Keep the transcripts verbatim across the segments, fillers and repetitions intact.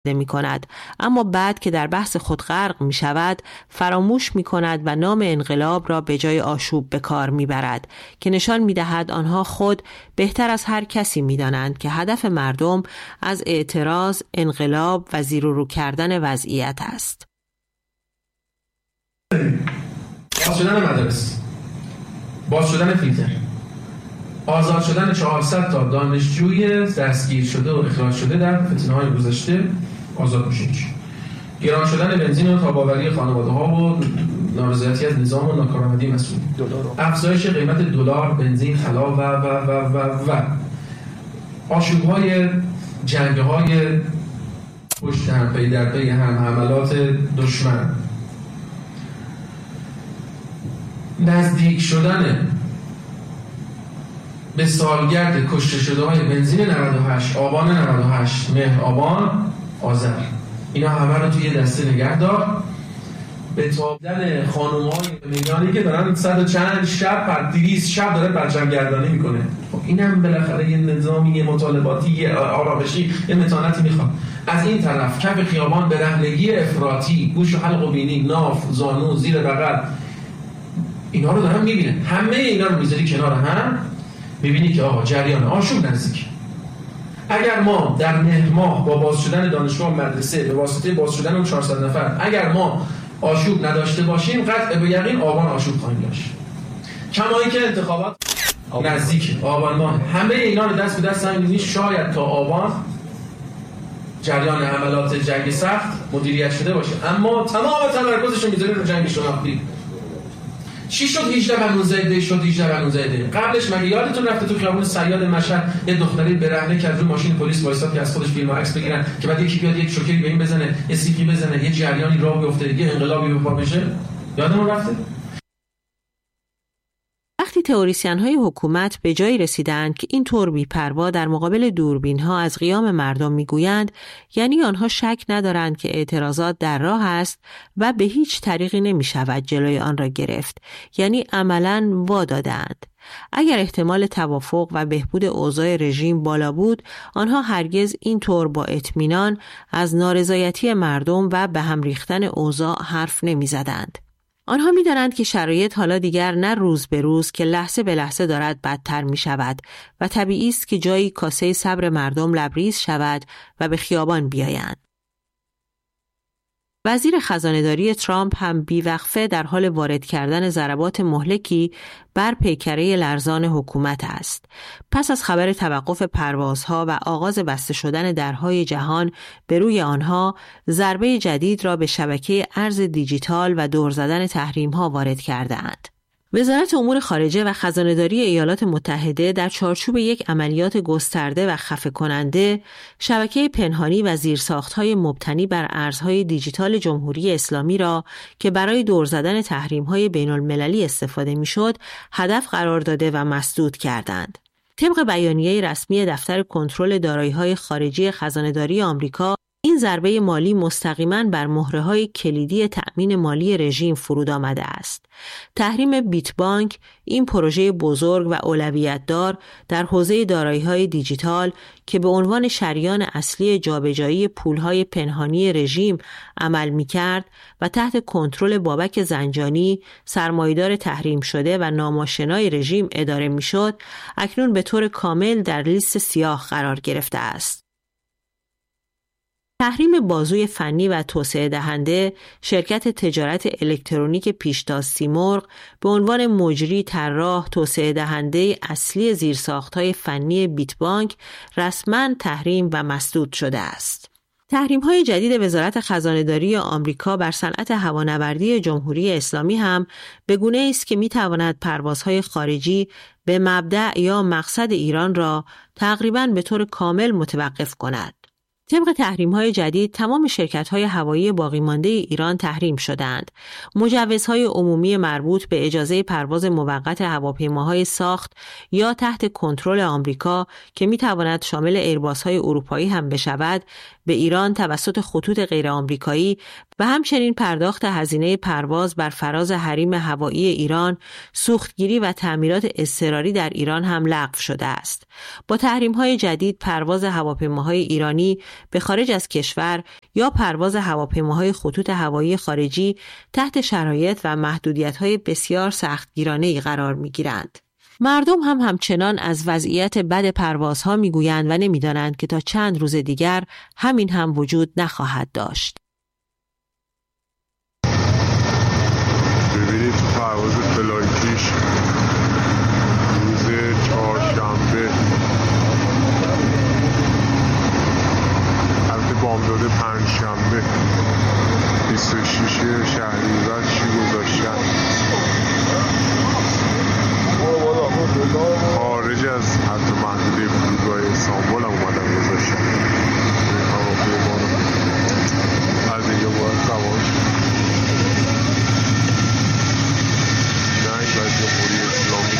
می کند، اما بعد که در بحث خود غرق می شود فراموش می کند و نام انقلاب را به جای آشوب به کار می برد که نشان می دهد آنها خود بهتر از هر کسی می دانند که هدف مردم از اعتراض، انقلاب و زیر و رو کردن وضعیت است. باز شدن مدارس، باز شدن فیلتر، آزاد شدن چهارصد تا دانشجوی دستگیر شده و اخراج شده در فتنه‌های گذشته آزاد میشه. گران شدن بنزین و تاب‌آوری خانواده‌ها و نارضایتی از نظام و ناکارآمدی مسئولین، افزایش قیمت دلار، بنزین، طلا و و و و و آشوب‌های جنگ‌های پشت هم پی در پی هم، حملات دشمن، نزدیک شدن به سالگرد کشته شده های بنزین نود و هشت، آبان نود و هشت، مهر، آبان، آذر، اینا همه رو توی دسته نگه دار. به تابدن خانوم های میدانی که دارن صد و چند شب پر دویست شب داره پرچم گردانی میکنه. خب اینم بالاخره یه نظامی، یه مطالباتی، یه آرامشی، یه متانتی میخواد. از این طرف کف خیابان به رهنگی افراطی، گوش و حلق و بینی، ناف، زانو، زیر بغل، اینا رو دارن میبینه. همه اینا رو میذاری کنار هم، میبینی که آقا جریان آشوب نزدیک. اگر ما در مهر ماه با باز شدن دانشگاه و مدرسه به واسطه باز شدن اون چهارصد نفر اگر ما آشوب نداشته باشیم، قطع به یقین آبان آشوب خواهیم داشت. کما اینکه انتخابات نزدیک، آبان ماه، همه اینا رو دست به دست هم می‌بینی. شاید تا آبان جریان حملات جنگ سخت مدیریت شده باشه، اما تمام تمرکزش رو میذاره رو جنگ شناختی. چی شد هجده و نوزده دی شد هجده و نوزده دی؟ قبلش مگه یادتون رفته تو خیابون صیاد مشهد یه دختری برهنه کرد رو ماشین پلیس وایساد که از خودش فیلم و عکس بگیرن که بعد یکی بیاد یک شوکری به این بزنه، یه سیخی بزنه، یه جریانی راه بیفته، یه انقلابی به پا بشه؟ یادمون رفته؟ وقتی تئوریسین‌های حکومت به جایی رسیدند که این طور بی‌پروا در مقابل دوربین‌ها از قیام مردم میگویند، یعنی آنها شک ندارند که اعتراضات در راه است و به هیچ طریقی نمی‌شود جلوی آن را گرفت، یعنی عملاً وادادند. اگر احتمال توافق و بهبود اوضاع رژیم بالا بود، آنها هرگز این طور با اطمینان از نارضایتی مردم و به هم ریختن اوضاع حرف نمی‌زدند. آنها می دانند که شرایط حالا دیگر نه روز به روز که لحظه به لحظه دارد بدتر می شود و طبیعی است که جایی کاسه صبر مردم لبریز شود و به خیابان بیایند. وزیر خزانه‌داری ترامپ هم بیوقفه در حال وارد کردن ضربات مهلکی بر پیکره لرزان حکومت است. پس از خبر توقف پروازها و آغاز بسته شدن درهای جهان به روی آنها، ضربه جدید را به شبکه ارز دیجیتال و دور زدن تحریم‌ها وارد کرده‌اند. وزارت امور خارجه و خزانه‌داری ایالات متحده در چارچوب یک عملیات گسترده و خفه کننده، شبکه پنهانی و زیرساخت‌های مبتنی بر ارزهای دیجیتال جمهوری اسلامی را که برای دور زدن تحریم‌های بین‌المللی استفاده می‌شد، هدف قرار داده و مسدود کردند. طبق بیانیه رسمی دفتر کنترل دارایی‌های خارجی خزانه‌داری آمریکا، این ضربه مالی مستقیما بر مهره‌های کلیدی تأمین مالی رژیم فرود آمده است. تحریم بیت بانک، این پروژه بزرگ و اولویت دار در حوزه دارایی‌های دیجیتال که به عنوان شریان اصلی جابجایی پول‌های پنهانی رژیم عمل می‌کرد و تحت کنترل بابک زنجانی، سرمایه‌دار تحریم شده و ناماشنای رژیم اداره می‌شد، اکنون به طور کامل در لیست سیاه قرار گرفته است. تحریم بازوی فنی و توسعه دهنده، شرکت تجارت الکترونیک پیشتاز سیمرغ به عنوان مجری، طراح، توسعه دهنده اصلی زیرساخت‌های فنی بیت بانک رسما تحریم و مسدود شده است. تحریم‌های جدید وزارت خزانه‌داری آمریکا بر صنعت هوانوردی جمهوری اسلامی هم به گونه‌ای است که می‌تواند پروازهای خارجی به مبدأ یا مقصد ایران را تقریباً به طور کامل متوقف کند. طبق تحریم‌های جدید تمام شرکت‌های هوایی باقی مانده ایران تحریم شدند. مجوزهای عمومی مربوط به اجازه پرواز موقت هواپیماهای ساخت یا تحت کنترل آمریکا که می‌تواند شامل ایرباس‌های اروپایی هم بشود، به ایران توسط خطوط غیر آمریکایی و همچنین پرداخت هزینه پرواز بر فراز حریم هوایی ایران، سوختگیری و تعمیرات اضطراری در ایران هم لغو شده است. با تحریم‌های جدید پرواز هواپیماهای ایرانی به خارج از کشور یا پرواز هواپیماهای خطوط هوایی خارجی تحت شرایط و محدودیت‌های بسیار سختگیرانه‌ای قرار می‌گیرند. مردم هم همچنان از وضعیت بد پروازها می‌گویند و نمی‌دانند که تا چند روز دیگر همین هم وجود نخواهد داشت. ببینید پرواز فلایتیش روز چهارشنبه البته بامداد پنجشنبه بیست و شش شهریور چی گذاشتن خارج از حتی محدوده فرودگاه استانبول هم اومدن گذاشتن از اینجا باید سوار جنگ و جمهوری اسلامی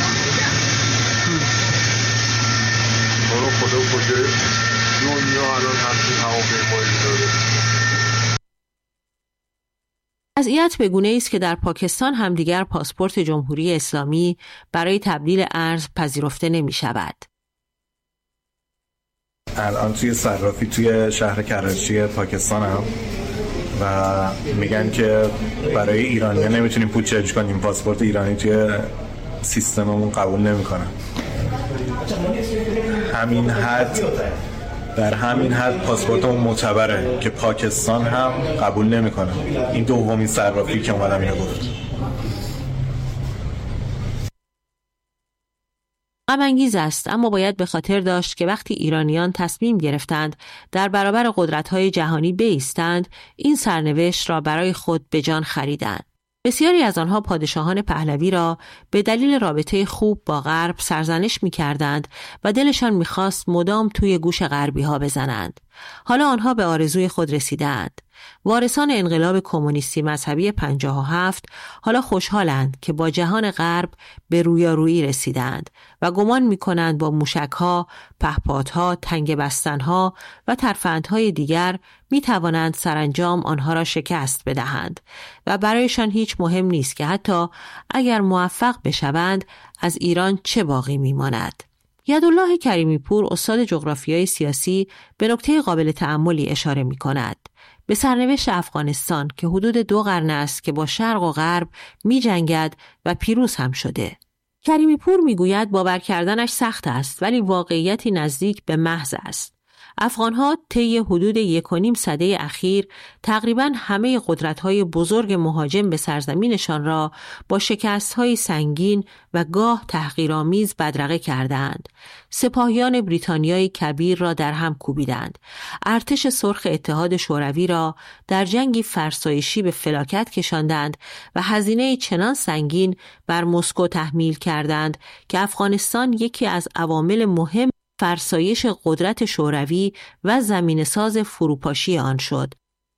برو خدا کجای دنیا الان همچین هواپیمایی داره. وضعیت به گونه‌ای است که در پاکستان هم دیگر پاسپورت جمهوری اسلامی برای تبدیل ارز پذیرفته نمی شود. الان توی صرافی توی شهر کراچی پاکستان هم و میگن که برای ایرانی ها نمیتونیم پول چنج کنیم، پاسپورت ایرانی توی سیستممون قبول نمیکنن. همین حد در همین حد پاسپورتمون معتبره که پاکستان هم قبول نمیکنه. این دومین صرافی که اومدم اینو گفت. غم انگیز است، اما باید به خاطر داشت که وقتی ایرانیان تصمیم گرفتند در برابر قدرت‌های جهانی بایستند، این سرنوشت را برای خود به جان خریدند. بسیاری از آنها پادشاهان پهلوی را به دلیل رابطه خوب با غرب سرزنش می‌کردند و دلشان می‌خواست مدام توی گوش غربی ها بزنند. حالا آنها به آرزوی خود رسیدند. وارثان انقلاب کمونیستی مذهبی پنجاه و هفت حالا خوشحالند که با جهان غرب به رویارویی رسیدند و گمان می‌کنند با موشک‌ها، پهپادها، تنگ بستن‌ها و ترفندهای دیگر می‌توانند سرانجام آنها را شکست بدهند و برایشان هیچ مهم نیست که حتی اگر موفق بشوند از ایران چه باقی می‌ماند. یدالله کریمی پور، استاد جغرافیای سیاسی، به نکته قابل تأملی اشاره می‌کند. به سرنوشت افغانستان که حدود دو قرن است که با شرق و غرب می جنگد و پیروز هم شده. کریمی پور می گوید باور کردنش سخت است، ولی واقعیتی نزدیک به محض است. افغانها طی حدود یک و نیم سده اخیر تقریباً همه قدرت‌های بزرگ مهاجم به سرزمینشان را با شکست‌های سنگین و گاه تحقیرآمیز بدرقه کردند. سپاهیان بریتانیای کبیر را در هم کوبیدند. ارتش سرخ اتحاد شوروی را در جنگی فرسایشی به فلاکت کشاندند و هزینه چنان سنگین بر مسکو تحمیل کردند که افغانستان یکی از عوامل مهم فرسایش قدرت شوروی و زمینه‌ساز فروپاشی آن شد.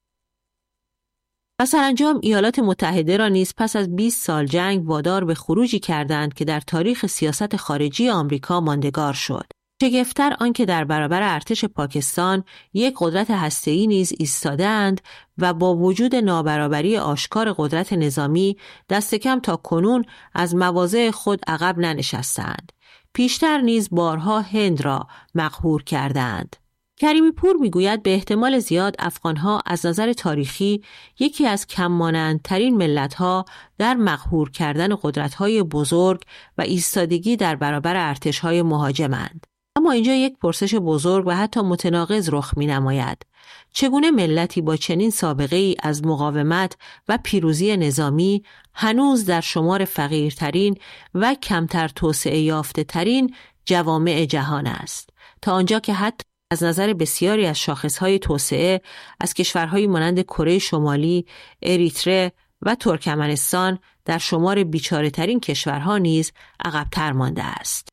و سرانجام ایالات متحده را نیز پس از بیست سال جنگ وادار به خروجی کردند که در تاریخ سیاست خارجی آمریکا ماندگار شد. شگفت‌تر آنکه در برابر ارتش پاکستان یک قدرت هسته‌ای نیز ایستاده‌اند و با وجود نابرابری آشکار قدرت نظامی دست کم تا کنون از مواضع خود عقب ننشستند. پیشتر نیز بارها هند را مقهور کردند. کریمی پور میگوید به احتمال زیاد افغانها از نظر تاریخی یکی از کم مانندترین ملتها در مقهور کردن قدرت‌های بزرگ و ایستادگی در برابر ارتش‌های مهاجمند. اما اینجا یک پرسش بزرگ و حتی متناقض رخ می‌نماید. چگونه ملتی با چنین سابقه‌ای از مقاومت و پیروزی نظامی هنوز در شمار فقیرترین و کمتر توسعه یافته‌ترین جوامع جهان است، تا آنجا که حتی از نظر بسیاری از شاخصهای توسعه از کشورهایی مانند کره شمالی، اریتره و ترکمنستان در شمار بیچاره‌ترین کشورها نیز عقب‌تر مانده است.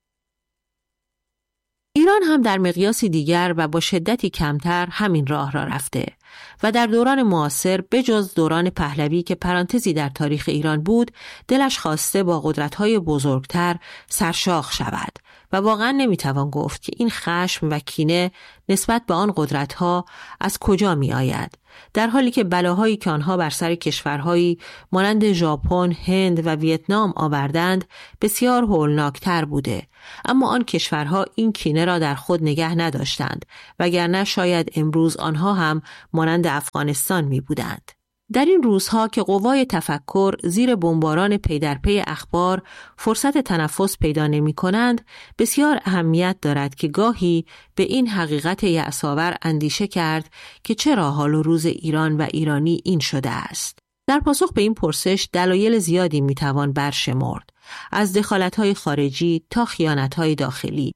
ایران هم در مقیاسی دیگر و با شدتی کمتر همین راه را رفته و در دوران معاصر بجز دوران پهلوی که پرانتزی در تاریخ ایران بود، دلش خواسته با قدرت‌های بزرگتر سرشاخ شود و واقعا نمیتوان گفت که این خشم و کینه نسبت به آن قدرت‌ها از کجا می آید، در حالی که بلاهایی که آنها بر سر کشورهایی مانند ژاپن، هند و ویتنام آوردند بسیار هولناکتر بوده، اما آن کشورها این کینه را در خود نگه نداشتند، وگرنه شاید امروز آنها هم مانند افغانستان می بودند. در این روزها که قوای تفکر زیر بمباران پی در پی اخبار فرصت تنفس پیدا نمی کنند، بسیار اهمیت دارد که گاهی به این حقیقت یأس‌آور اندیشه کرد که چرا حال و روز ایران و ایرانی این شده است. در پاسخ به این پرسش دلایل زیادی می توان برشمرد، از دخالت‌های خارجی تا خیانت‌های داخلی.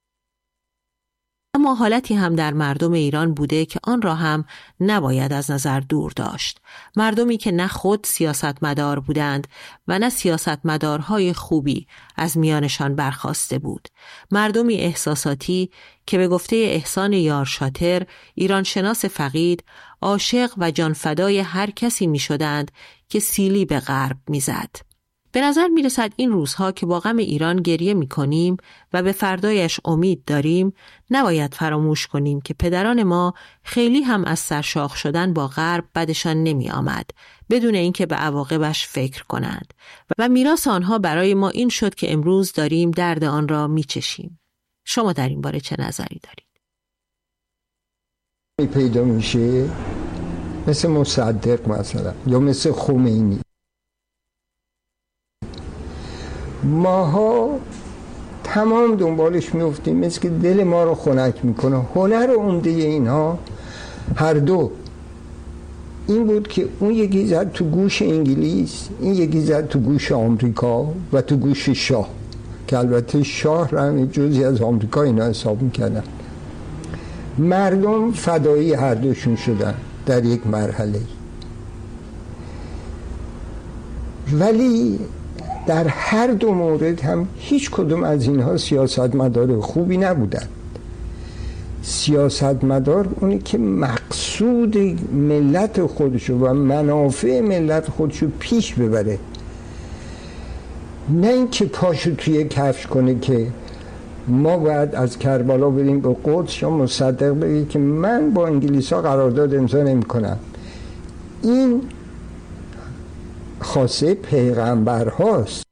اما حالتی هم در مردم ایران بوده که آن را هم نباید از نظر دور داشت. مردمی که نه خود سیاستمدار بودند و نه سیاستمدارهای خوبی از میانشان برخاسته بود. مردمی احساساتی که به گفته احسان یارشاتر، ایرانشناس فقید، عاشق و جانفدای هر کسی می شدند که سیلی به غرب می زد. به نظر می رسد این روزها که با غم ایران گریه می کنیم و به فردایش امید داریم، نباید فراموش کنیم که پدران ما خیلی هم از سرشاخ شدن با غرب بدشان نمی آمد، بدون اینکه به عواقبش فکر کنند، و میراث آنها برای ما این شد که امروز داریم درد آن را می چشیم. شما در این باره چه نظری دارید؟ پیدا میشه مثل مصدق مثلا یا مثل خمینی. ماها تمام دنبالش میفتیم، مثل که دل ما رو خنک میکنه. هنر عمده اینها هر دو این بود که اون یکی زد تو گوش انگلیس، این یکی زد تو گوش آمریکا و تو گوش شاه، که البته شاه را هم جزی از آمریکا اینا حساب میکردن. مردم فدایی هر دوشون شدن در یک مرحله، ولی در هر دو مورد هم هیچ کدوم از اینها سیاستمدار خوبی نبودن. سیاستمدار اونی که مقصود ملت خودشو و منافع ملت خودشو پیش ببره، نه اینکه پاشو توی کفش کنه که ما باید از کربلا بریم به قدس، یا مصدق بگه که من با انگلیسا قرارداد امضا نمی کنم. این خاصه پیغمبر هاست.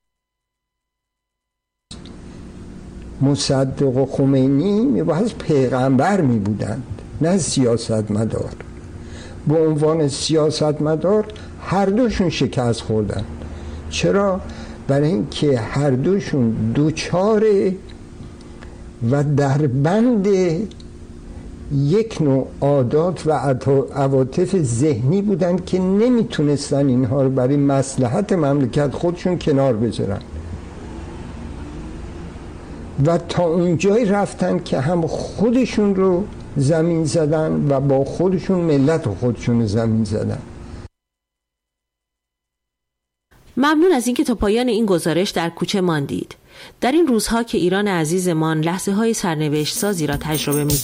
مصدق و خمینی میباید پیغمبر می بودند، نه سیاست مدار. به عنوان سیاست مدار هر دوشون شکست خوردن. چرا؟ برای اینکه هر دوشون دوچار و در بند یک نوع عادات و عواطف ذهنی بودند که نمیتونستن اینها رو برای مصلحت مملکت خودشون کنار بذارن و تا اونجایی رفتن که هم خودشون رو زمین زدن و با خودشون ملت و خودشون رو زمین زدن. ممنون از اینکه تا پایان این گزارش در کوچه ماندید. در این روزها که ایران عزیزمان لحظه های سرنوشت سازی را تجربه می